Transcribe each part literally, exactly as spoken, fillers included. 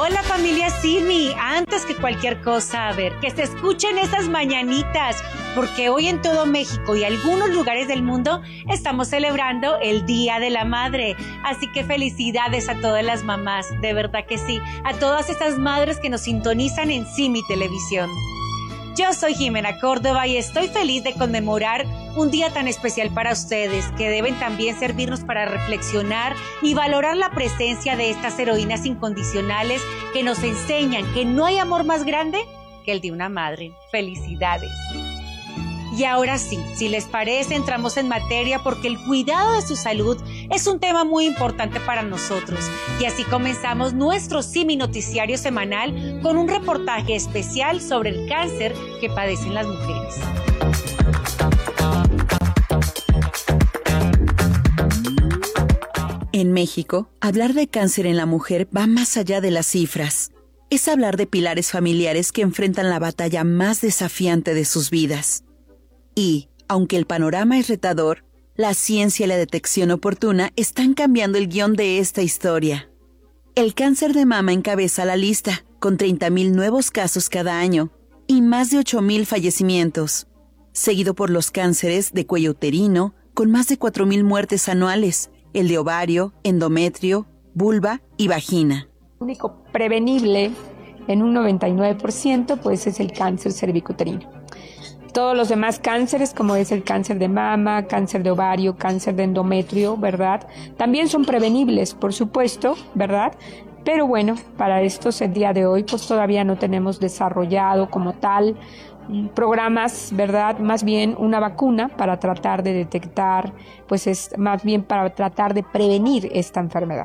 Hola familia Simi, antes que cualquier cosa, a ver, que se escuchen esas mañanitas, porque hoy en todo México y algunos lugares del mundo estamos celebrando el Día de la Madre, así que felicidades a todas las mamás, de verdad que sí, a todas esas madres que nos sintonizan en Simi Televisión. Yo soy Jimena Córdoba y estoy feliz de conmemorar un día tan especial para ustedes, que deben también servirnos para reflexionar y valorar la presencia de estas heroínas incondicionales que nos enseñan que no hay amor más grande que el de una madre. ¡Felicidades! Y ahora sí, si les parece, entramos en materia porque el cuidado de su salud es un tema muy importante para nosotros. Y así comenzamos nuestro Simi Noticiario semanal con un reportaje especial sobre el cáncer que padecen las mujeres. En México, hablar de cáncer en la mujer va más allá de las cifras. Es hablar de pilares familiares que enfrentan la batalla más desafiante de sus vidas. Y, aunque el panorama es retador, la ciencia y la detección oportuna están cambiando el guión de esta historia. El cáncer de mama encabeza la lista, con treinta mil nuevos casos cada año y más de ocho mil fallecimientos, seguido por los cánceres de cuello uterino, con más de cuatro mil muertes anuales, el de ovario, endometrio, vulva y vagina. El único prevenible en un noventa y nueve por ciento pues es el cáncer cervicuterino. Todos los demás cánceres, como es el cáncer de mama, cáncer de ovario, cáncer de endometrio, ¿verdad? También son prevenibles, por supuesto, ¿verdad? Pero bueno, para estos el día de hoy, pues todavía no tenemos desarrollado como tal programas, ¿verdad? Más bien una vacuna para tratar de detectar, pues es más bien para tratar de prevenir esta enfermedad.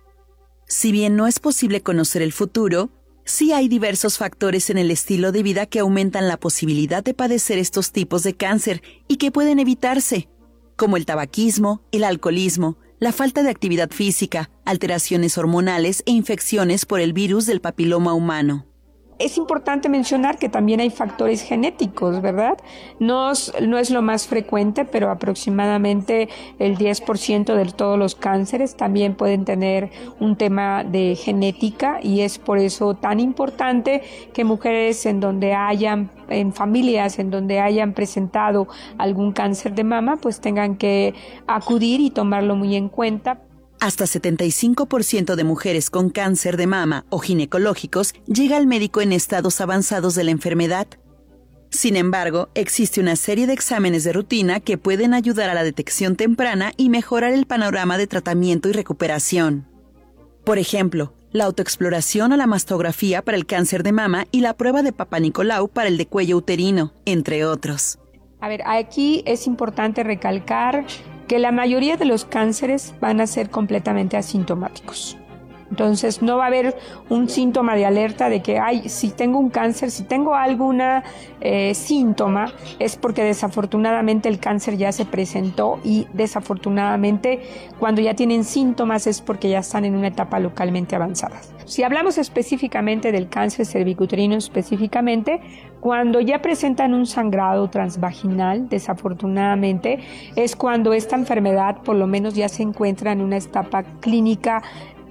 Si bien no es posible conocer el futuro, sí hay diversos factores en el estilo de vida que aumentan la posibilidad de padecer estos tipos de cáncer y que pueden evitarse, como el tabaquismo, el alcoholismo, la falta de actividad física, alteraciones hormonales e infecciones por el virus del papiloma humano. Es importante mencionar que también hay factores genéticos, ¿verdad? No es, no es lo más frecuente, pero aproximadamente el diez por ciento de todos los cánceres también pueden tener un tema de genética y es por eso tan importante que mujeres en donde hayan, en familias en donde hayan presentado algún cáncer de mama, pues tengan que acudir y tomarlo muy en cuenta. Hasta setenta y cinco por ciento de mujeres con cáncer de mama o ginecológicos llega al médico en estados avanzados de la enfermedad. Sin embargo, existe una serie de exámenes de rutina que pueden ayudar a la detección temprana y mejorar el panorama de tratamiento y recuperación. Por ejemplo, la autoexploración o la mastografía para el cáncer de mama y la prueba de Papá Nicolau para el de cuello uterino, entre otros. A ver, aquí es importante recalcar que la mayoría de los cánceres van a ser completamente asintomáticos. Entonces no va a haber un síntoma de alerta de que, ay, si tengo un cáncer, si tengo alguna eh, síntoma, es porque desafortunadamente el cáncer ya se presentó y desafortunadamente cuando ya tienen síntomas es porque ya están en una etapa localmente avanzada. Si hablamos específicamente del cáncer cervicuterino específicamente, cuando ya presentan un sangrado transvaginal, desafortunadamente, es cuando esta enfermedad por lo menos ya se encuentra en una etapa clínica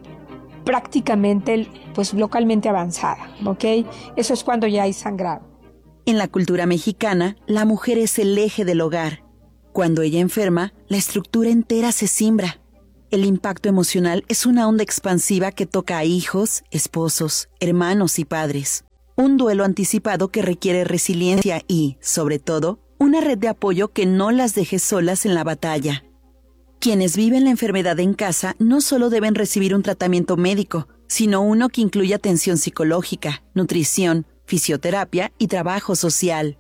prácticamente pues localmente avanzada, ¿ok? Eso es cuando ya hay sangrado. En la cultura mexicana, la mujer es el eje del hogar. Cuando ella enferma, la estructura entera se cimbra. El impacto emocional es una onda expansiva que toca a hijos, esposos, hermanos y padres. Un duelo anticipado que requiere resiliencia y, sobre todo, una red de apoyo que no las deje solas en la batalla. Quienes viven la enfermedad en casa no solo deben recibir un tratamiento médico, sino uno que incluya atención psicológica, nutrición, fisioterapia y trabajo social.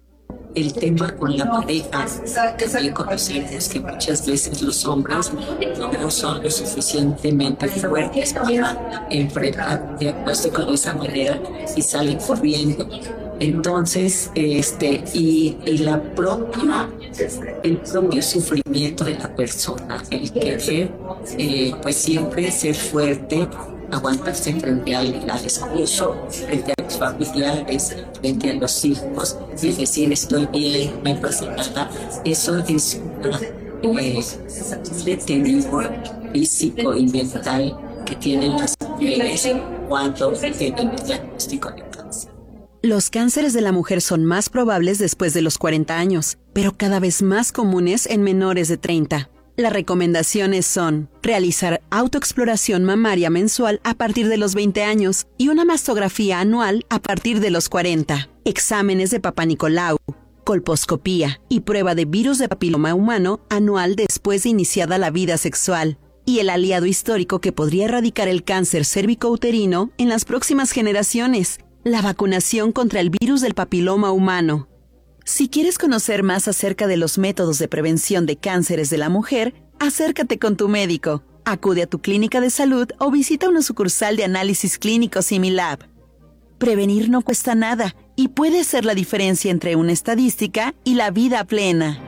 El tema con la pareja, también conocemos que muchas veces los hombres no son lo suficientemente fuertes para enfrentar el diagnóstico de esa manera y salen corriendo. Entonces, este, y, y la propia, el propio sufrimiento de la persona, el querer, eh, pues siempre ser fuerte, aguantarse frente al, al esposo, frente a los familiares, frente a los hijos, y decir estoy bien, no me pasa nada. Eso es un eh, deterioro físico y mental que tienen las mujeres cuando tienen el diagnóstico de cáncer. Los cánceres de la mujer son más probables después de los cuarenta años, pero cada vez más comunes en menores de treinta. Las recomendaciones son realizar autoexploración mamaria mensual a partir de los veinte años y una mastografía anual a partir de los cuarenta, exámenes de Papá Nicolau, colposcopía y prueba de virus de papiloma humano anual después de iniciada la vida sexual, y el aliado histórico que podría erradicar el cáncer cérvico-uterino en las próximas generaciones, la vacunación contra el virus del papiloma humano. Si quieres conocer más acerca de los métodos de prevención de cánceres de la mujer, acércate con tu médico, acude a tu clínica de salud o visita una sucursal de análisis clínicos Similab. Prevenir no cuesta nada y puede ser la diferencia entre una estadística y la vida plena.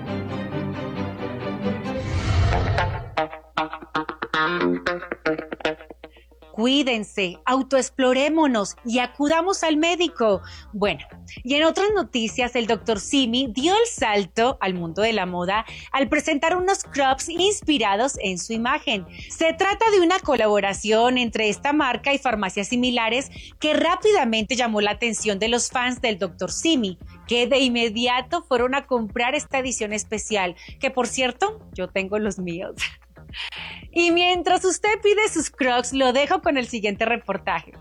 Cuídense, autoexplorémonos y acudamos al médico. Bueno, y en otras noticias, el doctor Simi dio el salto al mundo de la moda al presentar unos crops inspirados en su imagen. Se trata de una colaboración entre esta marca y farmacias similares que rápidamente llamó la atención de los fans del doctor Simi, que de inmediato fueron a comprar esta edición especial, que por cierto, yo tengo los míos. Y mientras usted pide sus Crocs, lo dejo con el siguiente reportaje.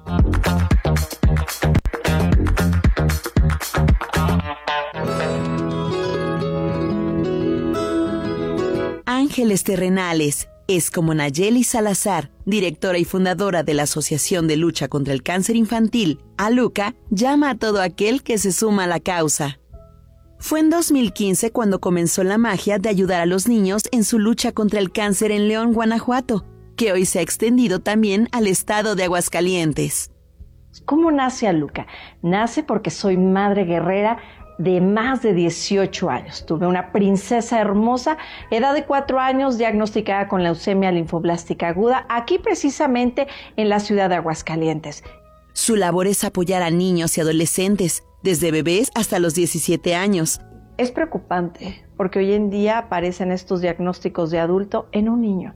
Ángeles terrenales. Es como Nayeli Salazar, directora y fundadora de la Asociación de Lucha contra el Cáncer Infantil, ALUCA, llama a todo aquel que se suma a la causa. Fue en dos mil quince cuando comenzó la magia de ayudar a los niños en su lucha contra el cáncer en León, Guanajuato, que hoy se ha extendido también al estado de Aguascalientes. ¿Cómo nace ALUCA? Nace porque soy madre guerrera de más de dieciocho años. Tuve una princesa hermosa, edad de cuatro años, diagnosticada con leucemia linfoblástica aguda, aquí precisamente en la ciudad de Aguascalientes. Su labor es apoyar a niños y adolescentes, desde bebés hasta los diecisiete años. Es preocupante porque hoy en día aparecen estos diagnósticos de adulto en un niño.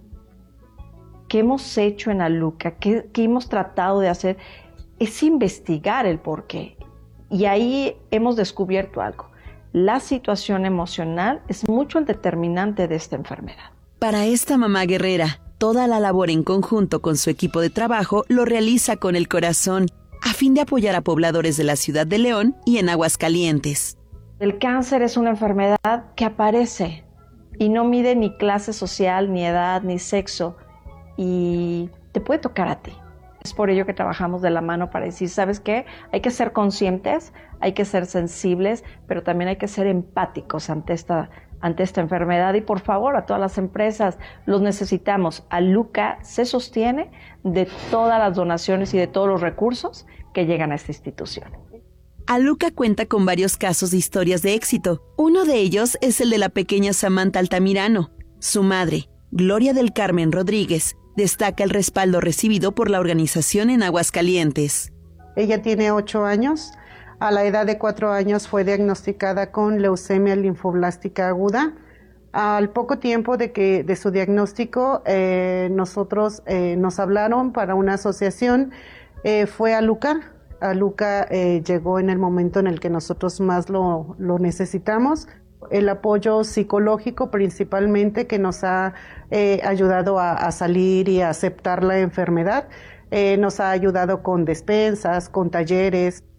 ¿Qué hemos hecho en ALUCA? ¿Qué, qué hemos tratado de hacer? Es investigar el porqué. Y ahí hemos descubierto algo. La situación emocional es mucho el determinante de esta enfermedad. Para esta mamá guerrera, toda la labor en conjunto con su equipo de trabajo lo realiza con el corazón, a fin de apoyar a pobladores de la ciudad de León y en Aguascalientes. El cáncer es una enfermedad que aparece y no mide ni clase social, ni edad, ni sexo, y te puede tocar a ti. Es por ello que trabajamos de la mano para decir, ¿sabes qué? Hay que ser conscientes, hay que ser sensibles, pero también hay que ser empáticos ante esta, ante esta enfermedad. Y por favor, a todas las empresas, los necesitamos. ALUCA se sostiene de todas las donaciones y de todos los recursos que llegan a esta institución. ALUCA cuenta con varios casos de historias de éxito. Uno de ellos es el de la pequeña Samantha Altamirano. Su madre, Gloria del Carmen Rodríguez, destaca el respaldo recibido por la organización en Aguascalientes. Ella tiene ocho años. A la edad de cuatro años fue diagnosticada con leucemia linfoblástica aguda. Al poco tiempo de que de su diagnóstico, eh, nosotros eh, nos hablaron para una asociación. Eh, fue ALUCA. ALUCA eh, llegó en el momento en el que nosotros más lo, lo necesitamos. El apoyo psicológico principalmente que nos ha eh, ayudado a, a salir y a aceptar la enfermedad, eh, nos ha ayudado con despensas, con talleres.